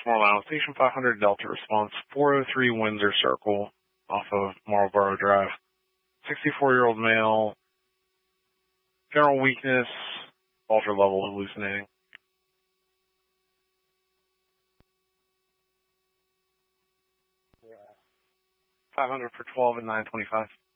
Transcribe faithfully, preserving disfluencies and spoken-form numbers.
Baltimore Island Station five hundred Delta response, four oh three Windsor Circle off of Marlboro Drive. sixty-four-year-old male, general weakness, ultra level hallucinating. five hundred for twelve and nine twenty-five.